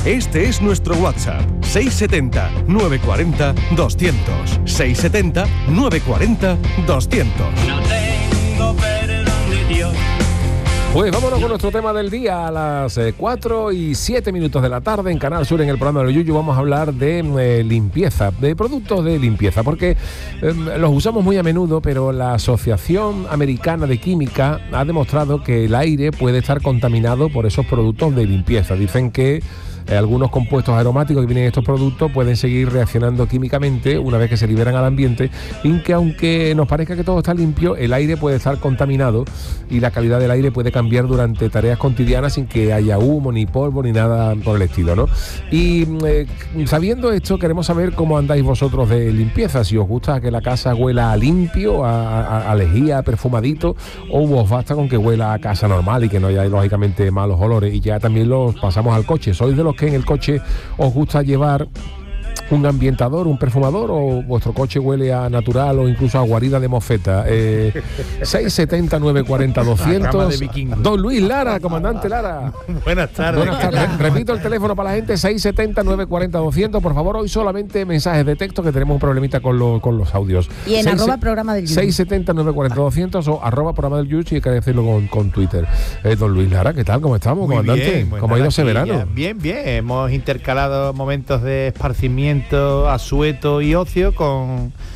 Este es nuestro WhatsApp, 670 940 200. 670 940 200. No tengo perdón de Dios. Pues vámonos con nuestro tema del día a las 4:07 de la tarde en Canal Sur, en el programa de Yuyu. Vamos a hablar de limpieza, de productos de limpieza, porque los usamos muy a menudo, pero la Asociación Americana de Química ha demostrado que el aire puede estar contaminado por esos productos de limpieza. Dicen que algunos compuestos aromáticos que vienen en estos productos pueden seguir reaccionando químicamente una vez que se liberan al ambiente, y que aunque nos parezca que todo está limpio, el aire puede estar contaminado y la calidad del aire puede cambiar durante tareas cotidianas sin que haya humo, ni polvo, ni nada por el estilo, ¿no? Y sabiendo esto, queremos saber cómo andáis vosotros de limpieza, si os gusta que la casa huela a limpio, a lejía, a perfumadito, o os basta con que huela a casa normal y que no haya lógicamente malos olores. Y ya también los pasamos al coche. ¿Sois de los que en el coche os gusta llevar un ambientador, un perfumador, o vuestro coche huele a natural o incluso a guarida de mofeta? 670 940 200. Don Luis Lara, comandante Lara. Buenas tardes. Buenas tardes. Repito el teléfono para la gente, 670 940 200. Por favor, hoy solamente mensajes de texto, que tenemos un problemita con los audios. Y en @programa del Yuyu. 670 940 200 o @programa del Yuyu, si hay que decirlo con Twitter. Don Luis Lara, ¿qué tal? ¿Cómo estamos, Muy comandante? bien, ¿Cómo ha ido ese verano? Bien, bien. Hemos intercalado momentos de esparcimiento, asueto y ocio con